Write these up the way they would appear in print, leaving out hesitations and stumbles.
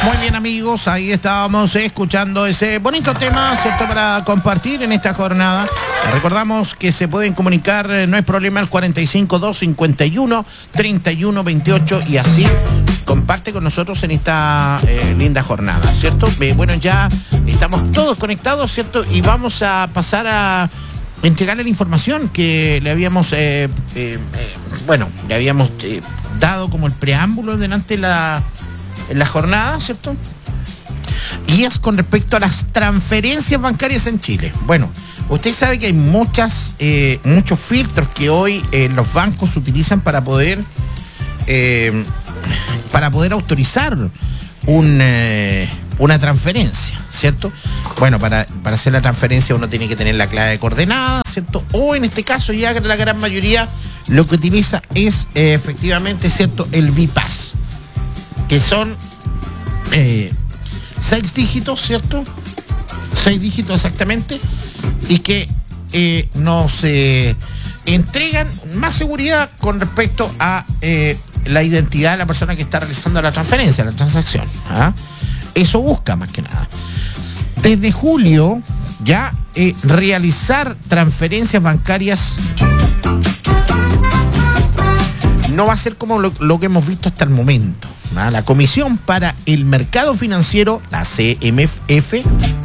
Muy bien, amigos, ahí estábamos escuchando ese bonito tema, ¿cierto?, para compartir en esta jornada. Recordamos que se pueden comunicar, no hay problema, al 45251-3128 y así comparte con nosotros en esta linda jornada, ¿cierto? Bueno, ya estamos todos conectados, ¿cierto? Y vamos a pasar a entregarle la información que le habíamos, le habíamos dado como el preámbulo delante en la jornada, ¿cierto? Y es con respecto a las transferencias bancarias en Chile. Bueno, usted sabe que hay muchos filtros que hoy los bancos utilizan para poder autorizar una transferencia, ¿cierto? Bueno, para hacer la transferencia uno tiene que tener la clave de coordenadas, ¿cierto? O en este caso ya la gran mayoría lo que utiliza es efectivamente, ¿cierto?, el BIPAS, que son 6 dígitos, ¿cierto? 6 dígitos exactamente, y que nos entregan más seguridad con respecto a la identidad de la persona que está realizando la transferencia, la transacción. ¿Ah? Eso busca más que nada. Desde julio ya realizar transferencias bancarias no va a ser como lo que hemos visto hasta el momento. La Comisión para el Mercado Financiero, la CMF,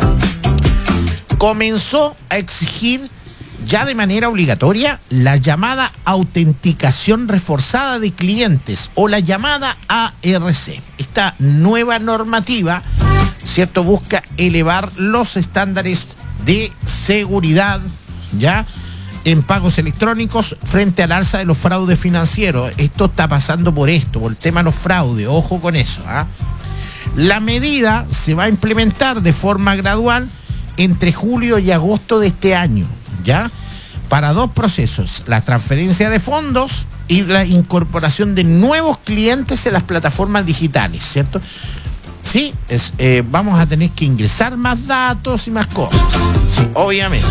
comenzó a exigir ya de manera obligatoria la llamada autenticación reforzada de clientes o la llamada ARC. Esta nueva normativa, ¿cierto?, busca elevar los estándares de seguridad, ¿ya?, en pagos electrónicos frente al alza de los fraudes financieros. Esto está pasando por el tema de los fraudes, ojo con eso. La medida se va a implementar de forma gradual entre julio y agosto de este año, ¿ya?, para 2 procesos: la transferencia de fondos y la incorporación de nuevos clientes en las plataformas digitales, ¿cierto? Sí, vamos a tener que ingresar más datos y más cosas, sí, obviamente.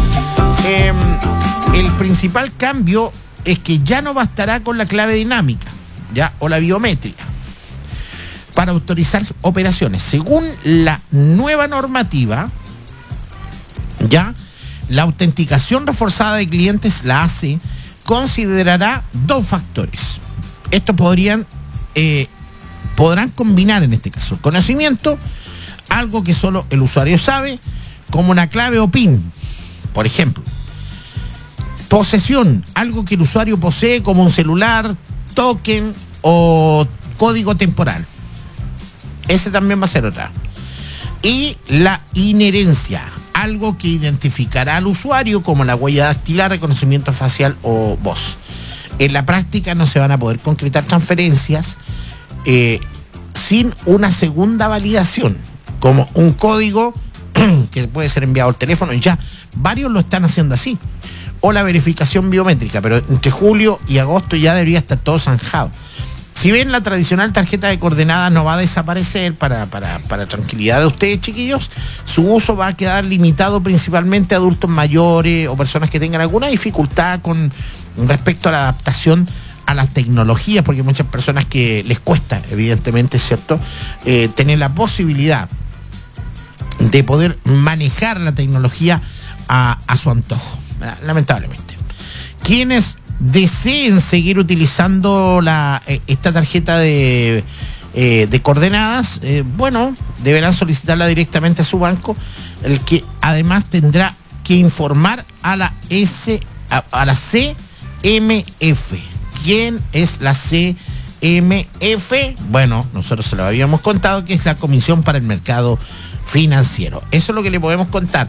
El principal cambio es que ya no bastará con la clave dinámica, ¿ya?, o la biométrica para autorizar operaciones. Según la nueva normativa, ya, la autenticación reforzada de clientes, la AC, considerará 2 factores. Estos podrán combinar en este caso conocimiento, algo que solo el usuario sabe, como una clave o PIN, por ejemplo. Posesión, algo que el usuario posee, como un celular, token o código temporal. Ese también va a ser otra. Y la inherencia, algo que identificará al usuario, como la huella dactilar, reconocimiento facial o voz. En la práctica no se van a poder concretar transferencias sin una segunda validación, como un código que puede ser enviado al teléfono, y ya varios lo están haciendo así, o la verificación biométrica, pero entre julio y agosto ya debería estar todo zanjado. Si bien la tradicional tarjeta de coordenadas no va a desaparecer, para tranquilidad de ustedes, chiquillos, su uso va a quedar limitado principalmente a adultos mayores o personas que tengan alguna dificultad con respecto a la adaptación a las tecnologías, porque hay muchas personas que les cuesta, evidentemente, ¿cierto?, tener la posibilidad de poder manejar la tecnología a su antojo, lamentablemente. Quienes deseen seguir utilizando esta tarjeta de coordenadas, deberán solicitarla directamente a su banco, el que además tendrá que informar a la CMF. ¿Quién es la CMF? Bueno, nosotros se lo habíamos contado, que es la Comisión para el Mercado Financiero. Eso es lo que le podemos contar.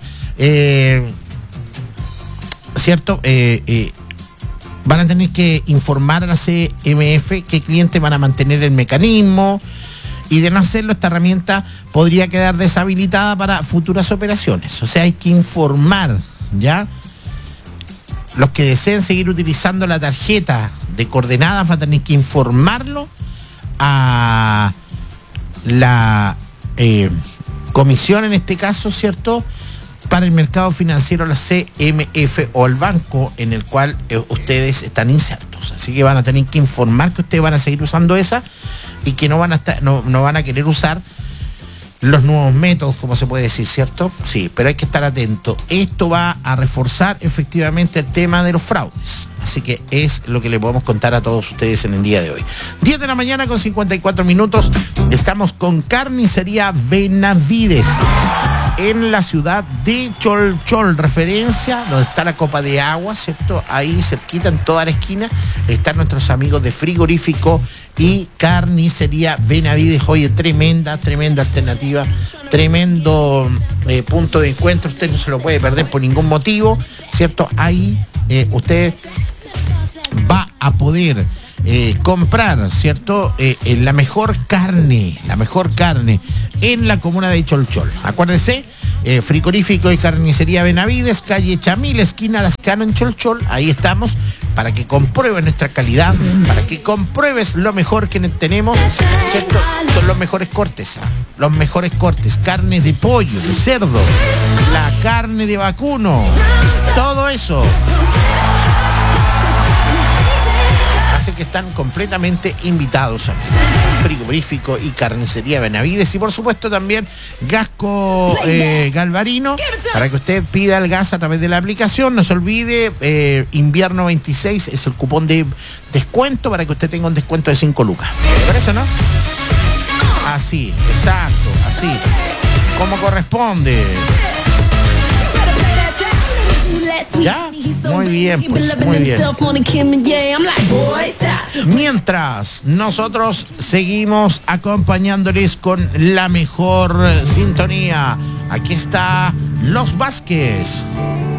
¿Cierto? Van a tener que informar a la CMF qué clientes van a mantener el mecanismo, y de no hacerlo, esta herramienta podría quedar deshabilitada para futuras operaciones. O sea, hay que informar, ¿ya? Los que deseen seguir utilizando la tarjeta de coordenadas van a tener que informarlo a la comisión, en este caso, ¿cierto?, para el mercado financiero, la CMF, o el banco en el cual ustedes están insertos. Así que van a tener que informar que ustedes van a seguir usando esa y que no van a querer usar los nuevos métodos, como se puede decir, ¿cierto? Sí, pero hay que estar atento. Esto va a reforzar efectivamente el tema de los fraudes. Así que es lo que le podemos contar a todos ustedes en el día de hoy. 10 de la mañana con 54 minutos. Estamos con Carnicería Benavides en la ciudad de Cholchol, referencia donde está la copa de agua, ¿cierto? Ahí cerquita, en toda la esquina, están nuestros amigos de Frigorífico y Carnicería Benavides. Oye, tremenda alternativa, tremendo punto de encuentro. Usted no se lo puede perder por ningún motivo, ¿cierto? Ahí usted va a poder comprar, ¿cierto? La mejor carne en la comuna de Cholchol. Acuérdese, Frigorífico y Carnicería Benavides, calle Chamil, esquina Lascano en Cholchol. Ahí estamos para que compruebes nuestra calidad, para que compruebes lo mejor que tenemos, ¿cierto? Son los mejores cortes, carne de pollo, de cerdo, la carne de vacuno, todo eso. Así que están completamente invitados, amigos. Frigorífico y Carnicería Benavides. Y por supuesto también Gasco Galvarino, para que usted pida el gas a través de la aplicación. No se olvide, invierno 26 es el cupón de descuento para que usted tenga un descuento de 5 lucas. ¿Por eso, no? Así, exacto, así, como corresponde. ¿Ya? Muy bien, pues, muy bien. Mientras nosotros seguimos acompañándoles con la mejor sintonía. Aquí está Los Vázquez.